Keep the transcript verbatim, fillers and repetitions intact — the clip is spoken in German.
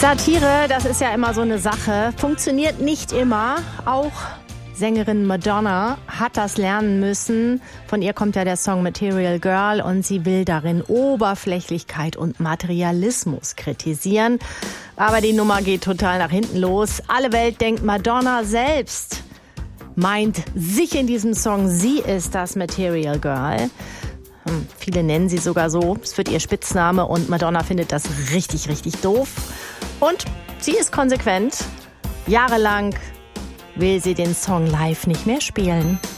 Satire, das ist ja immer so eine Sache, funktioniert nicht immer. Auch Sängerin Madonna hat das lernen müssen. Von ihr kommt ja der Song Material Girl und sie will darin Oberflächlichkeit und Materialismus kritisieren. Aber die Nummer geht total nach hinten los. Alle Welt denkt, Madonna selbst meint sich in diesem Song, sie ist das Material Girl. Hm, viele nennen sie sogar so, es wird ihr Spitzname und Madonna findet das richtig, richtig doof. Und sie ist konsequent. Jahrelang will sie den Song live nicht mehr spielen.